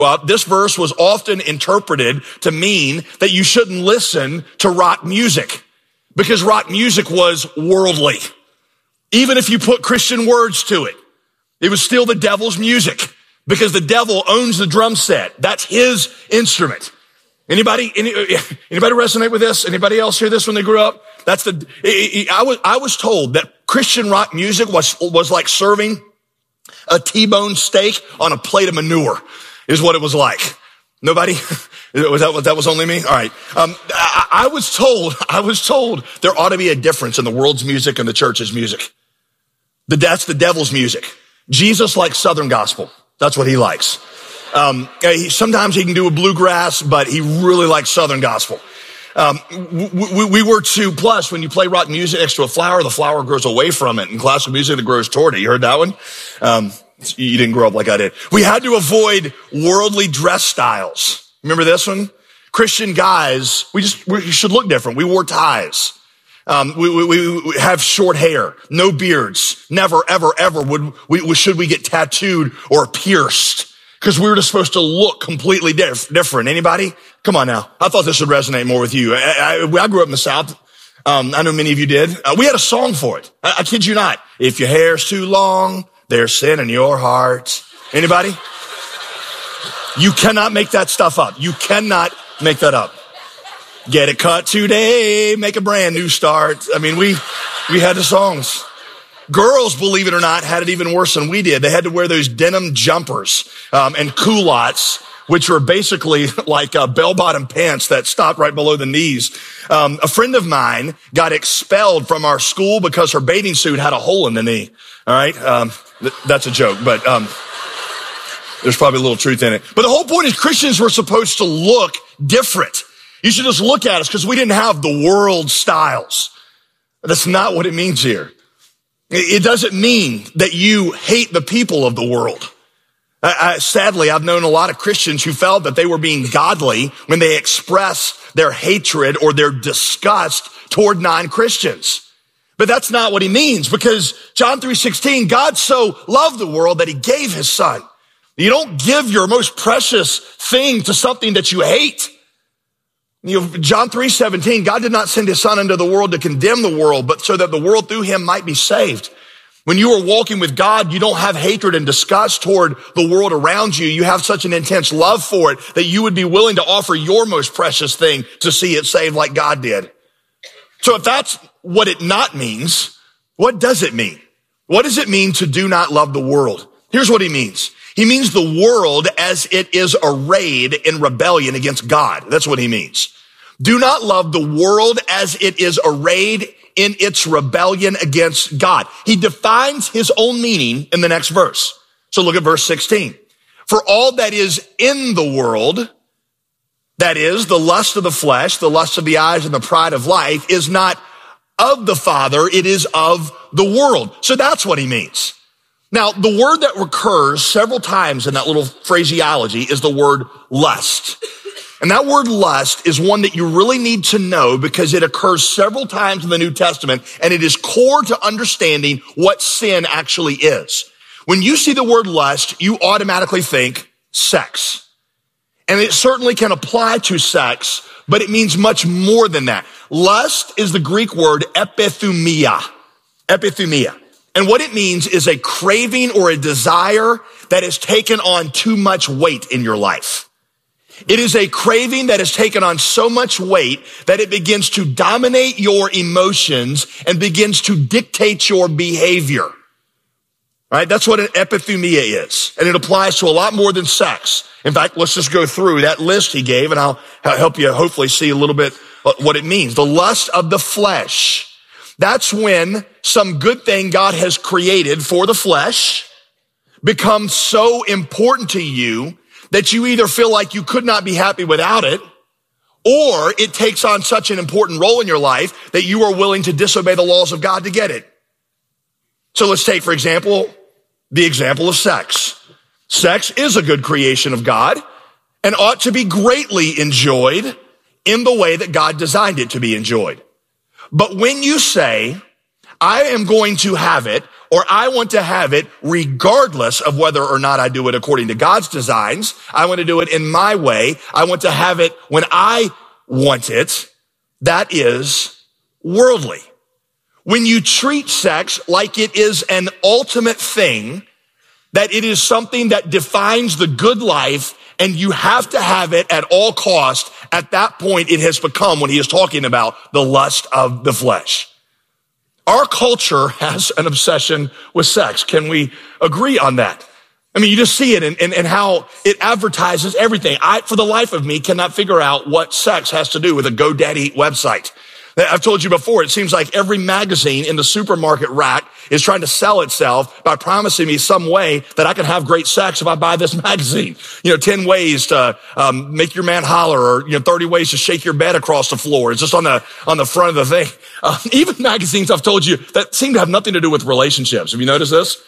Well, this verse was often interpreted to mean that you shouldn't listen to rock music because rock music was worldly. Even if you put Christian words to it, it was still the devil's music because the devil owns the drum set. That's his instrument. Anybody resonate with this? Anybody else hear this when they grew up? I was told that Christian rock music was like serving a T-bone steak on a plate of manure is what it was like. Nobody? That was only me? All right. I was told there ought to be a difference in the world's music and the church's music. That's the devil's music. Jesus likes Southern gospel. That's what he likes. Sometimes he can do a bluegrass, but he really likes Southern gospel. We were to, plus when you play rock music next to a flower, the flower grows away from it, and classical music that grows toward it. You heard that one? You didn't grow up like I did. We had to avoid worldly dress styles. Remember this one? Christian guys, we should look different. We wore ties. We have short hair, no beards. Never, ever, ever should we get tattooed or pierced because we were just supposed to look completely different. Anybody? Come on now. I thought this would resonate more with you. I grew up in the South. I know many of you did. We had a song for it. I kid you not. If your hair's too long, there's sin in your heart. Anybody? You cannot make that stuff up. You cannot make that up. Get it cut today, make a brand new start. I mean, we had the songs. Girls, believe it or not, had it even worse than we did. They had to wear those denim jumpers, and culottes, which were basically like bell-bottom pants that stopped right below the knees. A friend of mine got expelled from our school because her bathing suit had a hole in the knee. All right. That's a joke, but, there's probably a little truth in it. But the whole point is Christians were supposed to look different. You should just look at us because we didn't have the world styles. That's not what it means here. It doesn't mean that you hate the people of the world. Sadly, I've known a lot of Christians who felt that they were being godly when they express their hatred or their disgust toward non-Christians. But that's not what he means because John 3:16, God so loved the world that he gave his son. You don't give your most precious thing to something that you hate. John 3:17, God did not send his son into the world to condemn the world, but so that the world through him might be saved. When you are walking with God, you don't have hatred and disgust toward the world around you. You have such an intense love for it that you would be willing to offer your most precious thing to see it saved like God did. So if that's what it not means, what does it mean? What does it mean to do not love the world? Here's what he means. He means the world as it is arrayed in rebellion against God. That's what he means. Do not love the world as it is arrayed in its rebellion against God. He defines his own meaning in the next verse. So look at verse 16. For all that is in the world, that is the lust of the flesh, the lust of the eyes, and the pride of life, is not of the Father, it is of the world. So that's what he means. Now, the word that recurs several times in that little phraseology is the word lust. And that word lust is one that you really need to know because it occurs several times in the New Testament and it is core to understanding what sin actually is. When you see the word lust, you automatically think sex. And it certainly can apply to sex, but it means much more than that. Lust is the Greek word epithumia. Epithumia. And what it means is a craving or a desire that has taken on too much weight in your life. It is a craving that has taken on so much weight that it begins to dominate your emotions and begins to dictate your behavior. Right? That's what an epithumia is. And it applies to a lot more than sex. In fact, let's just go through that list he gave and I'll help you hopefully see a little bit what it means. The lust of the flesh. That's when some good thing God has created for the flesh becomes so important to you that you either feel like you could not be happy without it, or it takes on such an important role in your life that you are willing to disobey the laws of God to get it. So let's take, for example, the example of sex. Sex is a good creation of God and ought to be greatly enjoyed in the way that God designed it to be enjoyed. But when you say, I am going to have it, or I want to have it regardless of whether or not I do it according to God's designs. I want to do it in my way. I want to have it when I want it. That is worldly. When you treat sex like it is an ultimate thing, that it is something that defines the good life and you have to have it at all cost, at that point it has become, when he is talking about, the lust of the flesh. Our culture has an obsession with sex. Can we agree on that? I mean, you just see it in how it advertises everything. I, for the life of me, cannot figure out what sex has to do with a GoDaddy website. I've told you before, it seems like every magazine in the supermarket rack is trying to sell itself by promising me some way that I can have great sex if I buy this magazine. 10 ways to make your man holler, or 30 ways to shake your bed across the floor. It's just on the front of the thing. Even magazines I've told you that seem to have nothing to do with relationships. Have you noticed this?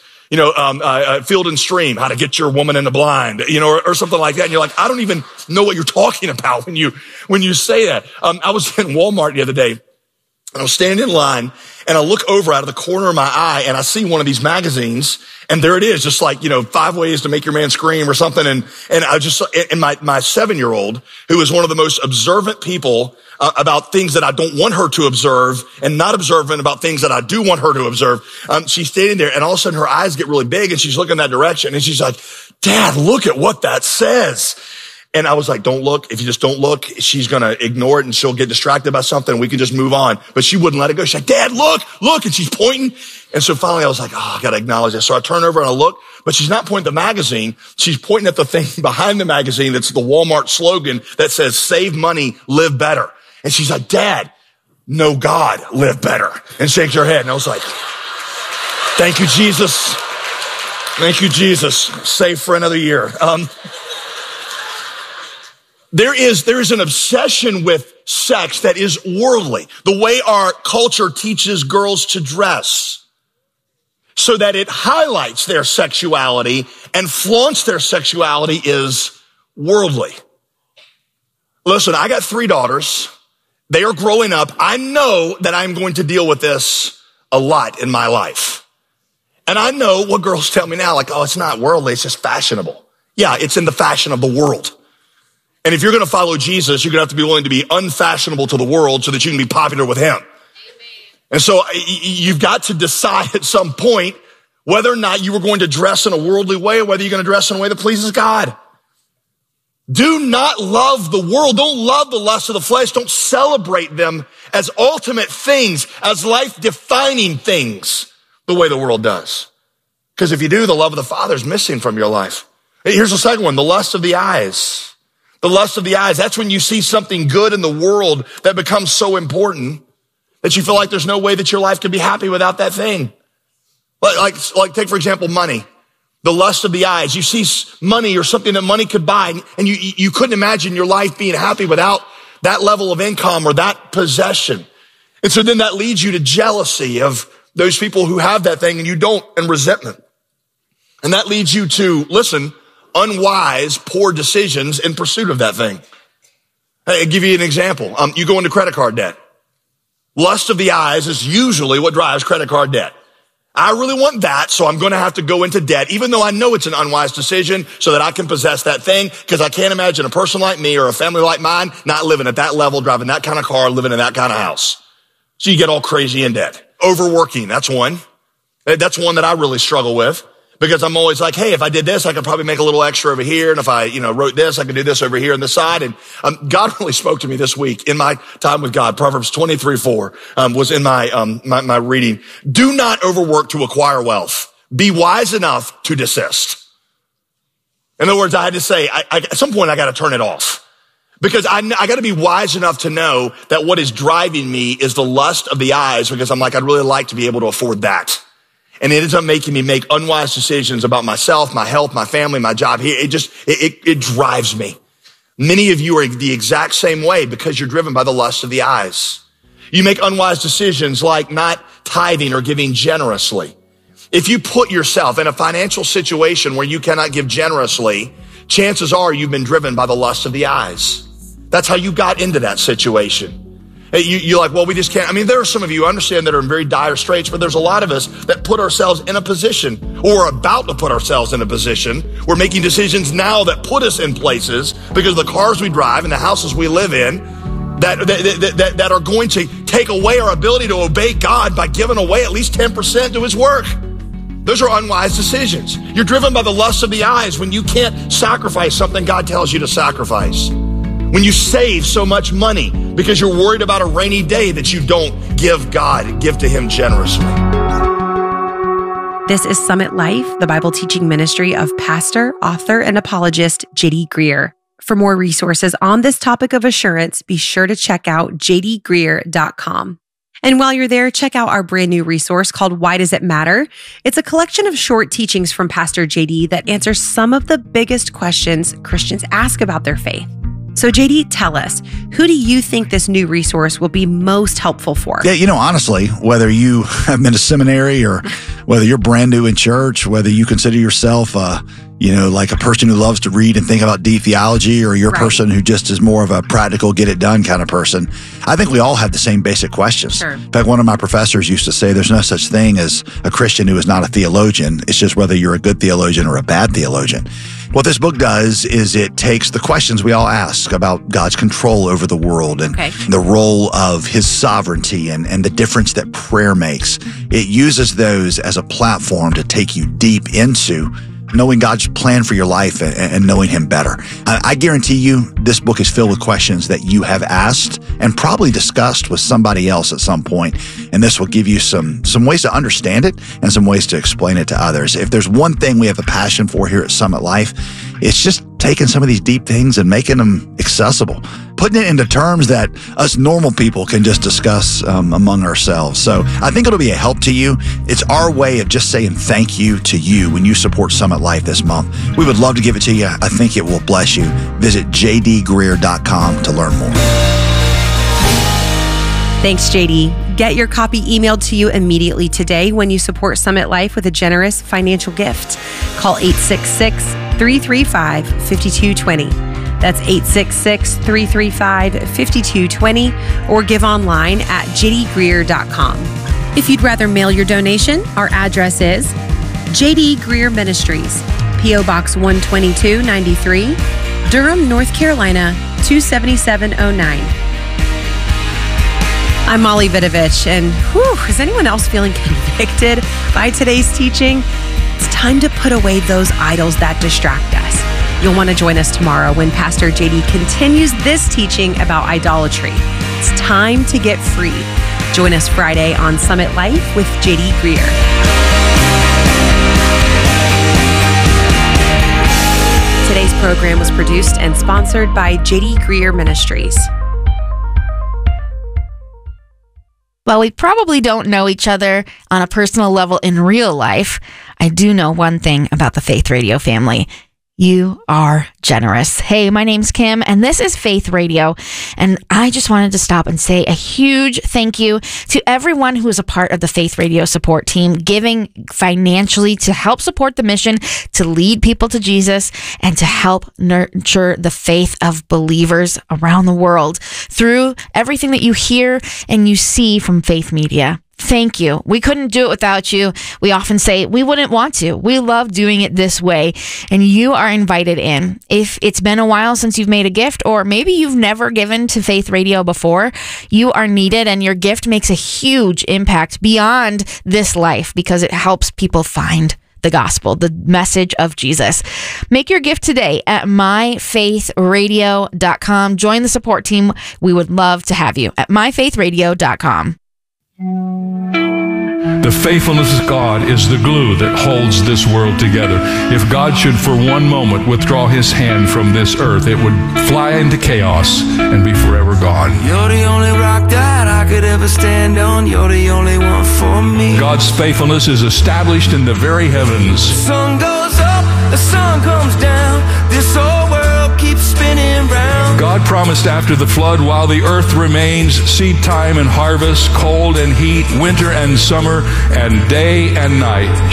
Field and Stream, how to get your woman in the blind, or something like that. And you're like, I don't even know what you're talking about when you say that. I was in Walmart the other day, and I was standing in line, and I look over out of the corner of my eye, and I see one of these magazines, and there it is, just like, 5 ways to make your man scream or something. And I just, and my 7-year-old, who is one of the most observant people about things that I don't want her to observe, and not observant about things that I do want her to observe. She's standing there, and all of a sudden her eyes get really big, and she's looking that direction, and she's like, Dad, look at what that says. And I was like, don't look. If you just don't look, she's going to ignore it and she'll get distracted by something and we can just move on. But she wouldn't let it go. She's like, Dad, look. And she's pointing. And so finally I was like, I got to acknowledge this. So I turn over and I look, but she's not pointing at the magazine. She's pointing at the thing behind the magazine. That's the Walmart slogan that says, save money, live better. And she's like, Dad, know God, live better. And shakes her head. And I was like, thank you, Jesus. Thank you, Jesus. Safe for another year. There is an obsession with sex that is worldly. The way our culture teaches girls to dress, so that it highlights their sexuality and flaunts their sexuality, is worldly. Listen, I got 3 daughters. They are growing up. I know that I'm going to deal with this a lot in my life. And I know what girls tell me now, like, oh, it's not worldly, it's just fashionable. Yeah, it's in the fashion of the world. And if you're going to follow Jesus, you're going to have to be willing to be unfashionable to the world so that you can be popular with him. Amen. And so you've got to decide at some point whether or not you are going to dress in a worldly way or whether you're going to dress in a way that pleases God. Do not love the world. Don't love the lust of the flesh. Don't celebrate them as ultimate things, as life-defining things, the way the world does. Because if you do, the love of the Father is missing from your life. Here's the second one, the lust of the eyes. The lust of the eyes, that's when you see something good in the world that becomes so important that you feel like there's no way that your life could be happy without that thing. Like take, for example, money. The lust of the eyes. You see money or something that money could buy, and you couldn't imagine your life being happy without that level of income or that possession. And so then that leads you to jealousy of those people who have that thing and you don't, and resentment. And that leads you to, listen, unwise, poor decisions in pursuit of that thing. I'll give you an example. You go into credit card debt. Lust of the eyes is usually what drives credit card debt. I really want that, so I'm going to have to go into debt, even though I know it's an unwise decision, so that I can possess that thing, because I can't imagine a person like me or a family like mine not living at that level, driving that kind of car, living in that kind of house. So you get all crazy in debt. Overworking, that's one. That's one that I really struggle with, because I'm always like, hey, if I did this, I could probably make a little extra over here. And if I, wrote this, I could do this over here on the side. And God really spoke to me this week in my time with God. Proverbs 23:4 was in my reading. Do not overwork to acquire wealth. Be wise enough to desist. In other words, I had to say, at some point I got to turn it off, because I got to be wise enough to know that what is driving me is the lust of the eyes, because I'm like, I'd really like to be able to afford that. And it ends up making me make unwise decisions about myself, my health, my family, my job here. It drives me. Many of you are the exact same way, because you're driven by the lust of the eyes. You make unwise decisions like not tithing or giving generously. If you put yourself in a financial situation where you cannot give generously, chances are you've been driven by the lust of the eyes. That's how you got into that situation. You're like, well, we just can't. I mean, there are some of you, I understand, that are in very dire straits, but there's a lot of us that put ourselves in a position, or are about to put ourselves in a position. We're making decisions now that put us in places because of the cars we drive and the houses we live in that are going to take away our ability to obey God by giving away at least 10% to his work. Those are unwise decisions. You're driven by the lust of the eyes when you can't sacrifice something God tells you to sacrifice. When you save so much money because you're worried about a rainy day that you don't give God, give to him generously. This is Summit Life, the Bible teaching ministry of pastor, author, and apologist J.D. Greear. For more resources on this topic of assurance, be sure to check out jdgreear.com. And while you're there, check out our brand new resource called Why Does It Matter? It's a collection of short teachings from Pastor JD that answers some of the biggest questions Christians ask about their faith. So JD, tell us, who do you think this new resource will be most helpful for? Yeah, honestly, whether you have been to seminary or whether you're brand new in church, whether you consider yourself like a person who loves to read and think about deep theology, or you're a person who just is more of a practical, get it done kind of person, I think we all have the same basic questions. Sure. In fact, one of my professors used to say there's no such thing as a Christian who is not a theologian. It's just whether you're a good theologian or a bad theologian. What this book does is it takes the questions we all ask about God's control over the world and the role of his sovereignty and the difference that prayer makes. It uses those as a platform to take you deep into knowing God's plan for your life and knowing him better. I guarantee you this book is filled with questions that you have asked and probably discussed with somebody else at some point. And this will give you some ways to understand it and some ways to explain it to others. If there's one thing we have a passion for here at Summit Life, it's just taking some of these deep things and making them accessible, putting it into terms that us normal people can just discuss among ourselves. So I think it'll be a help to you. It's our way of just saying thank you to you when you support Summit Life this month. We would love to give it to you. I think it will bless you. Visit jdgreear.com to learn more. Thanks, JD. Get your copy emailed to you immediately today when you support Summit Life with a generous financial gift. Call 866-335-5220. That's 866-335-5220, or give online at jdgreear.com. If you'd rather mail your donation, our address is J.D. Greear Ministries, P.O. Box 12293, Durham, North Carolina, 27709. I'm Molly Vidovich, and is anyone else feeling convicted by today's teaching? It's time to put away those idols that distract us. You'll want to join us tomorrow when Pastor JD continues this teaching about idolatry. It's time to get free. Join us Friday on Summit Life with JD Greear. Today's program was produced and sponsored by JD Greear Ministries. While we probably don't know each other on a personal level in real life, I do know one thing about the Faith Radio family. You are generous. Hey, my name's Kim, and this is Faith Radio. And I just wanted to stop and say a huge thank you to everyone who is a part of the Faith Radio support team, giving financially to help support the mission, to lead people to Jesus, and to help nurture the faith of believers around the world through everything that you hear and you see from Faith Media. Thank you. We couldn't do it without you. We often say we wouldn't want to. We love doing it this way, and you are invited in. If it's been a while since you've made a gift, or maybe you've never given to Faith Radio before, you are needed, and your gift makes a huge impact beyond this life because it helps people find the gospel, the message of Jesus. Make your gift today at myfaithradio.com. Join the support team. We would love to have you at myfaithradio.com. The faithfulness of God is the glue that holds this world together. If God should for one moment withdraw his hand from this earth, it would fly into chaos and be forever gone. You're the only rock that I could ever stand on. You're the only one for me. God's faithfulness is established in the very heavens. The sun goes up, the sun comes down. This whole world keeps spinning round. God promised after the flood, while the earth remains, seed time and harvest, cold and heat, winter and summer, and day and night